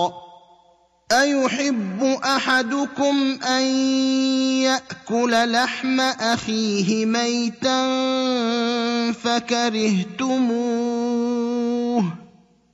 أَيُحِبُّ أَحَدُكُمْ أَن يَأْكُلَ لَحْمَ أَخِيهِ مَيْتًا فَكَرِهْتُمُوهُ